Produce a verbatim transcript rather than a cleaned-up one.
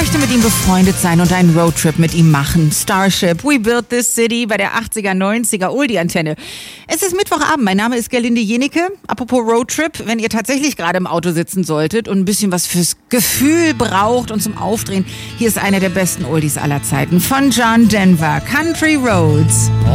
möchte mit ihm befreundet sein und einen Roadtrip mit ihm machen. Starship, We Built This City bei der achtziger, neunziger Oldie-Antenne. Es ist Mittwochabend, mein Name ist Gerlinde Jenecke. Apropos Roadtrip, wenn ihr tatsächlich gerade im Auto sitzen solltet und ein bisschen was fürs Gefühl braucht und zum Aufdrehen, hier ist einer der besten Oldies aller Zeiten von John Denver, Country Roads.